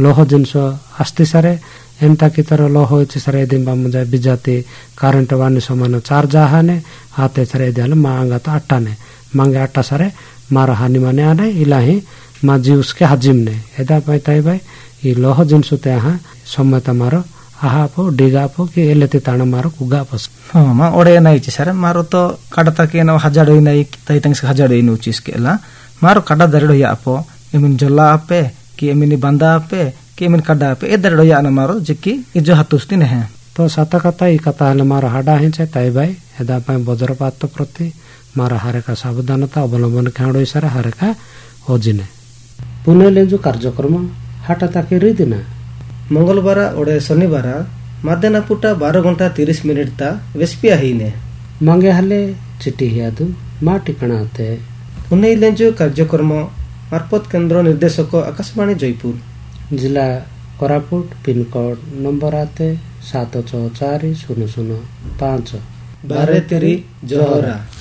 लोह जिनस आस्ती सारे एंता की तरह लोह होइछि सारे दिन बामुजा बिजाते करंट वानी समान चार्ज आहाने आते सारे दियाल मांगा तो अट्टाने मांगे अट्टा सारे मारा हानि माने आने इलाही मा जीवस के हाजिमने एदा पाइताई भाई ई लोह जिनसुते आहा सम्मता मारो आहापो डिगापो कि एलेते ताण मारो कुगापस मा ओडे नाइ छि सारे मारो तो काडता के न हजाडो नाइ तैतंग से हजाडो नु चिस केला मारो काडा दरेडो या अपो एमिन जला आपे कि एमिन बांदा आपे कि एमिन काडा आपे ए दरेडो या न मारो जेकी इजो हतुस्ती ने है तो साता कथा ई कथा हले मारो हाडा हिंचे ताई भाई एदा पाए वज्रपात प्रति मारा हारे का सावधानता अवलंबन खाडो इसारे हारे का ओजिने पुनेले जो कार्यक्रम हाटा ताके रिदिना मंगलवार ओडे शनिवार मध्याह्न पुटा 12 घंटा 30 मिनिट ता वेस्पिया हिने मांगे हले चिट्ठी हियादु मा टिकणा आते पुणे लेंजो कार्यक्रम मार्फत केंद्र निर्देशक आकाशवाणी जयपुर जिला कोरापुट पिन कोड नंबर आते 764005 12 जोहरा।